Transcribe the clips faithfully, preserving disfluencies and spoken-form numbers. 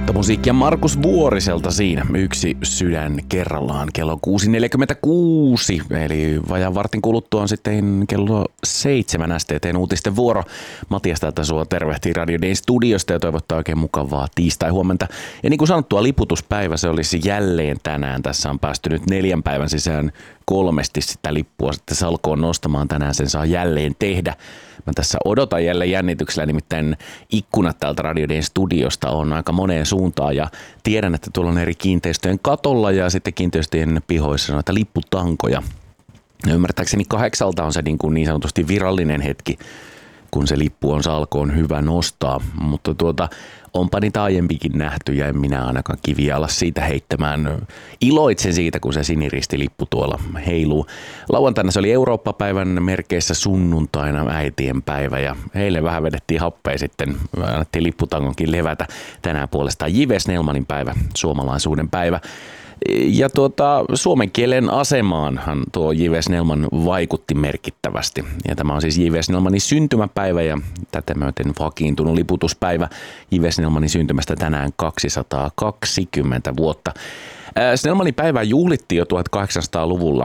Uutta musiikkia Markus Vuoriselta siinä. Yksi sydän kerrallaan kello kuusi neljäkymmentäkuusi. Eli vajaan vartin kuluttua on sitten kello seitsemän S T T:n uutisten vuoro. Matias täältä sua tervehtii Radio Dayn studiosta ja toivottaa oikein mukavaa tiistai-huomenta. Ja niin kuin sanottua, liputuspäivä se olisi jälleen tänään. Tässä on päästy nyt neljän päivän sisään kolmesti sitä lippua sitten salkoon nostamaan. Tänään sen saa jälleen tehdä. Mä tässä odotan jälleen jännityksellä, nimittäin ikkunat täältä Radio Dayn studiosta on aika moneen suuntaan ja tiedän, että tuolla on eri kiinteistöjen katolla ja sitten kiinteistöjen pihoissa noita lipputankoja. Ja ymmärtääkseni kahdeksalta on se niin, kuin niin sanotusti virallinen hetki, kun se lippu on salkoon hyvä nostaa, mutta tuota, onpa niitä aiempikin nähty ja en minä ainakaan kiviä ala siitä heittämään. Iloitsen siitä, kun se siniristilippu tuolla heiluu. Lauantaina se oli Eurooppa-päivän merkeissä sunnuntaina äitien päivä ja heille vähän vedettiin happea sitten, annettiin lipputangonkin levätä. Tänään puolestaan J V Snellmanin päivä, suomalaisuuden päivä. Ja tuota, suomen kielen asemaanhan tuo J V Snellman vaikutti merkittävästi. Ja tämä on siis J V Snellmanin syntymäpäivä ja tätä myöten vakiintunut liputuspäivä. J V Snellmanin syntymästä tänään kaksisataakaksikymmentä vuotta. Snellmanin päivää juhlittiin jo tuhatkahdeksansataaluvulla.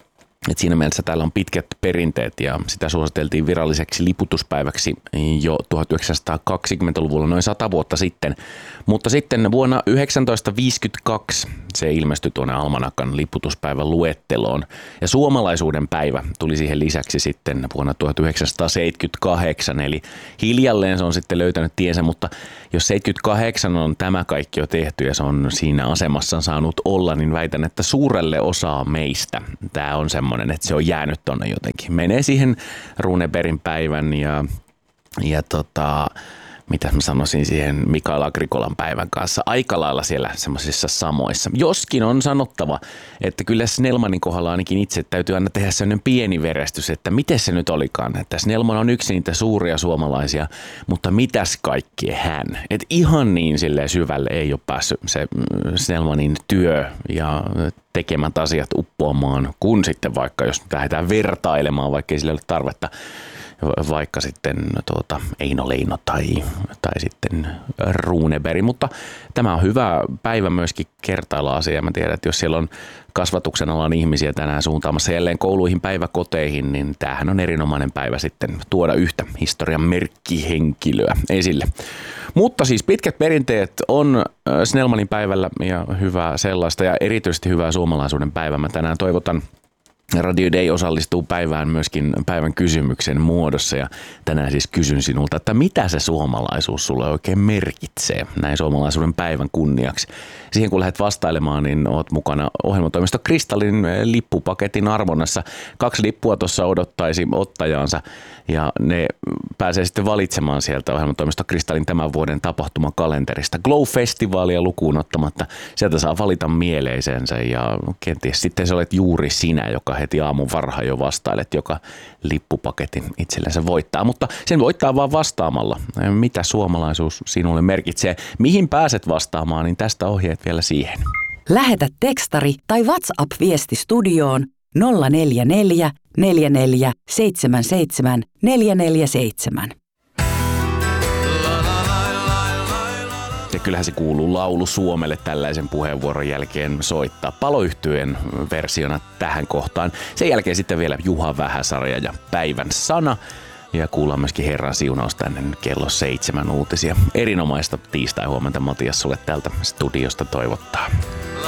Et siinä mielessä täällä on pitkät perinteet ja sitä suositeltiin viralliseksi liputuspäiväksi jo tuhatyhdeksänsataakaksikymmentäluvulla noin sata vuotta sitten. Mutta sitten vuonna yhdeksäntoistaviisikymmentäkaksi se ilmestyi tuonne Almanakan liputuspäivän luetteloon. Ja suomalaisuuden päivä tuli siihen lisäksi sitten vuonna tuhatyhdeksänsataaseitsemänkymmentäkahdeksan. Eli hiljalleen se on sitten löytänyt tiensä, mutta jos seitsemänkymmentäkahdeksan on tämä kaikki jo tehty ja se on siinä asemassa saanut olla, niin väitän, että suurelle osaa meistä tämä on semmoinen, että se on jäänyt tonne jotenkin. Menee siihen Runebergin päivän ja, ja tota, mitä mä sanoisin siihen Mikael Agrikolan päivän kanssa aika lailla siellä semmoisissa samoissa. Joskin on sanottava, että kyllä Snellmanin kohdalla ainakin itse täytyy aina tehdä sellainen pieni verestys, että miten se nyt olikaan, että Snellman on yksi niitä suuria suomalaisia, mutta mitäs kaikkea hän? Et ihan niin silleen syvälle ei ole päässyt se Snellmanin työ ja tekemät asiat uppoamaan, kun sitten vaikka jos lähdetään vertailemaan, vaikka ei sille ole tarvetta, vaikka sitten tuota, Eino Leino tai, tai sitten Runeberg, mutta tämä on hyvä päivä myöskin kertailla asiaa. Mä tiedän, että jos siellä on kasvatuksen alan ihmisiä tänään suuntaamassa jälleen kouluihin, päiväkoteihin, niin tämähän on erinomainen päivä sitten tuoda yhtä historian merkkihenkilöä esille. Mutta siis pitkät perinteet on Snellmanin päivällä ja hyvää sellaista ja erityisesti hyvää suomalaisuuden päivää. Mä tänään toivotan Radio Day osallistuu päivään myöskin päivän kysymyksen muodossa ja tänään siis kysyn sinulta, että mitä se suomalaisuus sulle oikein merkitsee näin suomalaisuuden päivän kunniaksi. Siihen kun lähdet vastailemaan, niin oot mukana ohjelmatoimisto Kristallin lippupaketin arvonnassa. Kaksi lippua tuossa odottaisi ottajaansa ja ne pääsee sitten valitsemaan sieltä ohjelmatoimisto Kristallin tämän vuoden tapahtumakalenterista. Glow-festivaalia lukuun ottamatta. Sieltä saa valita mieleisensä ja kenties sitten sä olet juuri sinä, joka heti aamun varhain jo vastailet, joka lippupaketin itsellensä voittaa. Mutta sen voittaa vaan vastaamalla. Mitä suomalaisuus sinulle merkitsee? Mihin pääset vastaamaan, niin tästä ohjeet vielä siihen. Lähetä tekstari tai WhatsApp-viesti studioon nolla neljä neljä, neljä neljä, seitsemän seitsemän, neljä neljä seitsemän. Ja kyllähän se kuuluu laulu Suomelle tällaisen puheenvuoron jälkeen soittaa Paloyhtyeen versiona tähän kohtaan. Sen jälkeen sitten vielä Juha Vähäsarja ja Päivän sana. Ja kuullaan myöskin Herran siunausta ennen kello seitsemän uutisia. Erinomaista tiistai-huomenta Matias sulle täältä studiosta toivottaa.